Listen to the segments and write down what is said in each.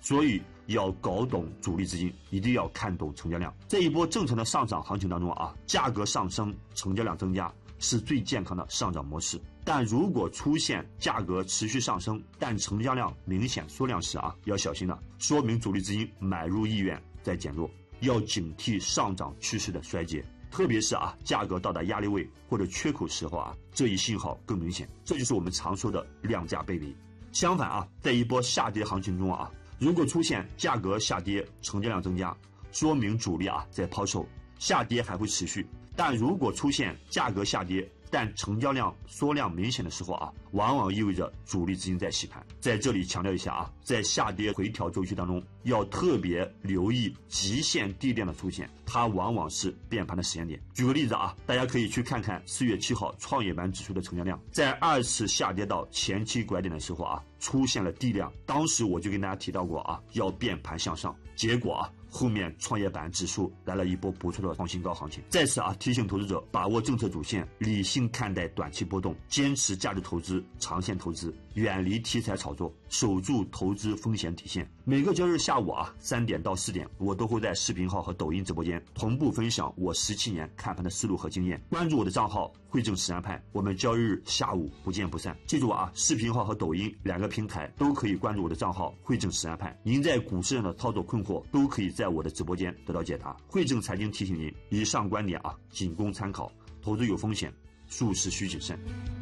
所以要搞懂主力资金，一定要看懂成交量。这一波正常的上涨行情当中啊，价格上升，成交量增加是最健康的上涨模式。但如果出现价格持续上升，但成交量明显缩量时啊，要小心了，说明主力资金买入意愿在减弱，要警惕上涨趋势的衰竭。特别是啊，价格到达压力位或者缺口时候啊，这一信号更明显，这就是我们常说的量价背离。相反啊，在一波下跌行情中啊，如果出现价格下跌，成交量增加，说明主力啊在抛售，下跌还会持续。但如果出现价格下跌，但成交量缩量明显的时候啊，往往意味着主力资金在洗盘。在这里强调一下啊，在下跌回调周期当中，要特别留意极限低点的出现，它往往是变盘的时间点。举个例子啊，大家可以去看看4月7号创业板指数的成交量，在2次下跌到前期拐点的时候啊，出现了低量，当时我就跟大家提到过啊，要变盘向上，结果啊，后面创业板指数来了一波不错的创新高行情。在此啊，提醒投资者把握政策主线，理性看待短期波动，坚持价值投资、长线投资，远离题材炒作，守住投资风险底线。每个交易日下午啊3点到4点，我都会在视频号和抖音直播间同步分享我17年看盘的思路和经验。关注我的账号汇正实战派，我们交易日下午不见不散。记住啊，视频号和抖音2个平台都可以关注我的账号汇正实战派。您在股市上的操作困惑都可以在我的直播间得到解答。汇正财经提醒您，以上观点啊仅供参考，投资有风险，入市需谨慎。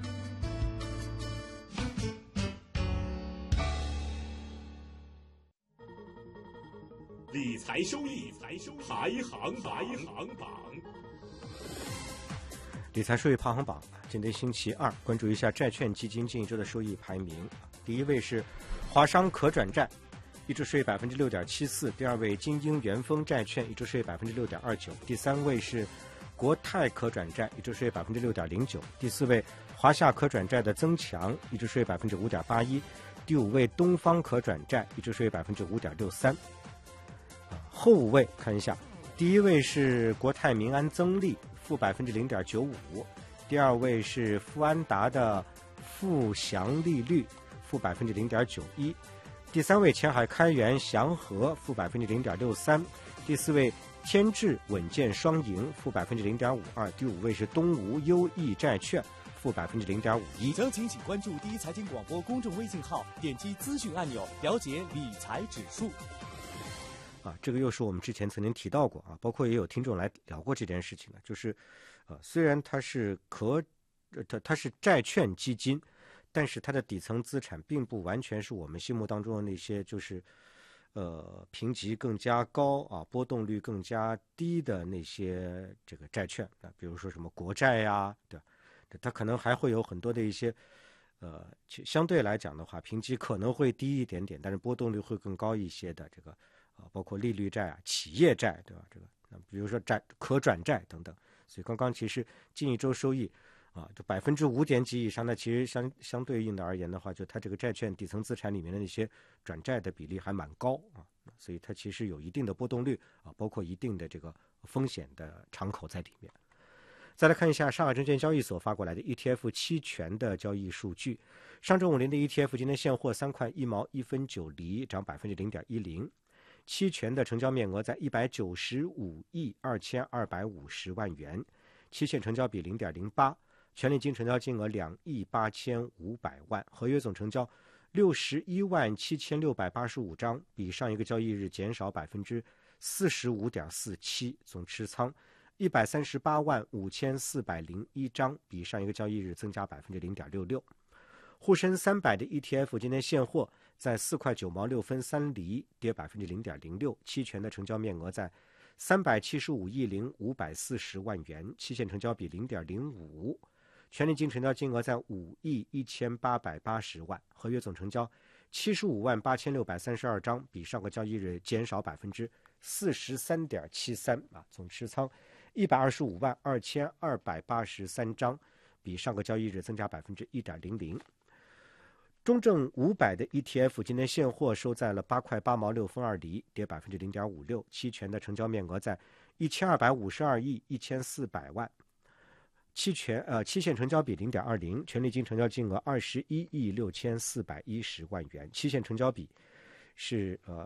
理财收益排行榜。 理财收益排行榜，今天星期二，关注一下债券基金近一周的收益排名。第一位是华商可转债，一周收益 6.74%； 第二位金鹰元丰债券，一周收益 6.29%； 第三位是国泰可转债，一周收益 6.09%； 第四位华夏可转债的增强，一周收益 5.81%； 第五位东方可转债，一周收益 5.63%。后五位看一下，第一位是国泰民安增利负 0.95%， 第二位是富安达的富祥利率负 0.91%， 第三位前海开源祥和负 0.63%， 第四位天智稳健双赢负 0.52%， 第五位是东吴优益债券负 0.51%。 详情请关注第一财经广播公众微信号，点击资讯按钮了解理财指数。 这个又是我们之前曾经提到过啊，包括也有听众来聊过这件事情的，就是虽然它是它是债券基金，但是它的底层资产并不完全是我们心目当中的那些就是评级更加高啊，波动率更加低的那些这个债券啊，比如说什么国债呀，对吧？它可能还会有很多的一些相对来讲的话，评级可能会低一点点，但是波动率会更高一些的这个包括利率债啊、企业债，对吧？这个比如说可转债等等。所以刚刚其实近一周收益就5%点几以上，那其实相对应的而言的话，就它这个债券底层资产里面的那些转债的比例还蛮高啊，所以它其实有一定的波动率啊，包括一定的这个风险的敞口在里面。再来看一下上海证券交易所发过来的 ETF 期权的交易数据。上证50的 ETF 今天现货3块1毛1分9厘，涨 0.10%。期权的成交面额在195亿2250万元，期限成交比 0.08， 权利金成交金额2亿8500万，合约总成交61万7685张，比上一个交易日减少 45.47%， 总持仓138万5401张，比上一个交易日增加 0.66%。沪深300的 ETF 今天现货在4块9毛6分3厘，跌 0.06%， 期权的成交面额在375亿0540万元，期限成交比 0.05， 权利金成交金额在5亿1880万，合约总成交75万8632张，比上个交易日减少 43.73%， 总持仓125万2283张，比上个交易日增加 1.00%。中证500的 ETF 今天现货收在了8块8毛6分2厘，跌 0.56%， 期权的成交面额在1252亿1400万，期限成交比 0.20， 权利金成交金额21亿6410万元，期限成交比是